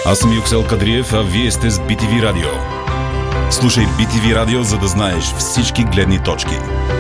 Аз съм Юксел Кадриев, а вие сте с BTV Радио. Слушай BTV Радио, за да знаеш всички гледни точки.